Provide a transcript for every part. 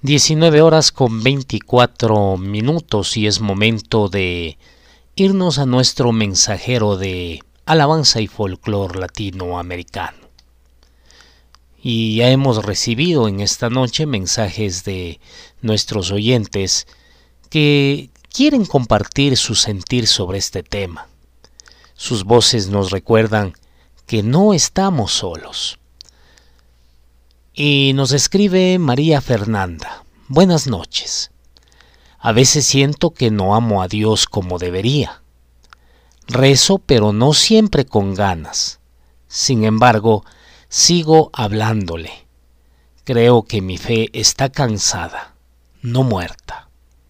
19 horas con 24 minutos y es momento de irnos a nuestro mensajero de alabanza y folclor latinoamericano. Y ya hemos recibido en esta noche mensajes de nuestros oyentes que quieren compartir su sentir sobre este tema. Sus voces nos recuerdan que no estamos solos. Y nos escribe María Fernanda. Buenas noches. A veces siento que no amo a Dios como debería. Rezo, pero no siempre con ganas. Sin embargo, sigo hablándole. Creo que mi fe está cansada, no muerta.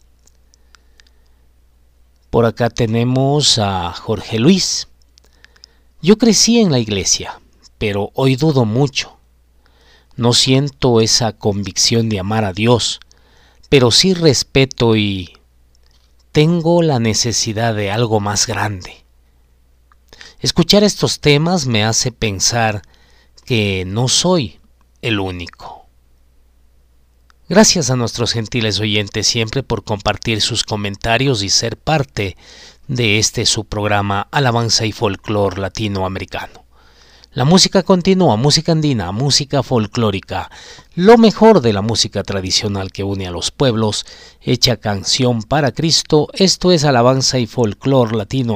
Por acá tenemos a Jorge Luis. Yo crecí en la iglesia, pero hoy dudo mucho. No siento esa convicción de amar a Dios, pero sí respeto y tengo la necesidad de algo más grande. Escuchar estos temas me hace pensar que no soy el único. Gracias a nuestros gentiles oyentes siempre por compartir sus comentarios y ser parte de su programa Alabanza y Folclor Latinoamericano. La música continúa, música andina, música folclórica, lo mejor de la música tradicional que une a los pueblos, hecha canción para Cristo. Esto es Alabanza y Folclor Latinoamericano.